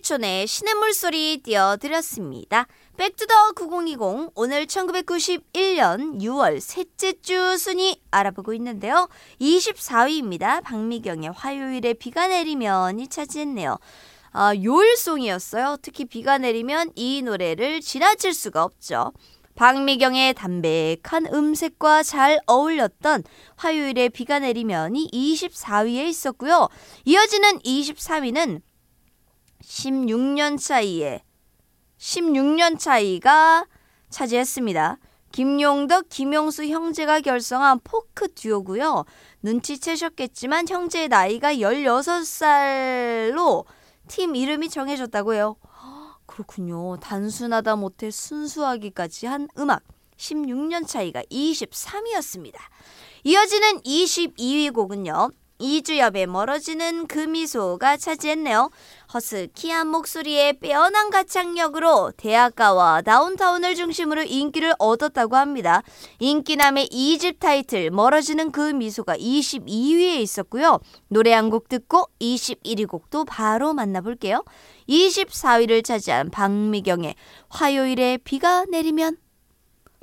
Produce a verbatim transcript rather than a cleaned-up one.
임백천의 신의 물소리 띄워드렸습니다. 백투더 구천이십, 오늘 천구백구십일 년 유월 셋째 주 순위 알아보고 있는데요. 이십사 위입니다. 박미경의 화요일에 비가 내리면이 차지했네요. 아, 요일송이었어요. 특히 비가 내리면 이 노래를 지나칠 수가 없죠. 박미경의 담백한 음색과 잘 어울렸던 화요일에 비가 내리면이 이십사 위에 있었고요. 이어지는 이십삼 위는 십육 년 차이에 십육 년 차이가 차지했습니다. 김용덕, 김용수 형제가 결성한 포크 듀오고요. 눈치채셨겠지만 형제의 나이가 열여섯 살로 팀 이름이 정해졌다고요. 그렇군요. 단순하다 못해 순수하기까지 한 음악. 십육 년 차이가 이십삼 위였습니다. 이어지는 이십이 위 곡은요. 이주엽의 멀어지는 그 미소가 차지했네요. 허스키한 목소리에 빼어난 가창력으로 대학가와 다운타운을 중심으로 인기를 얻었다고 합니다. 인기남의 이 집 타이틀 멀어지는 그 미소가 이십이 위에 있었고요. 노래 한 곡 듣고 이십일 위 곡도 바로 만나볼게요. 이십사 위를 차지한 박미경의 화요일에 비가 내리면.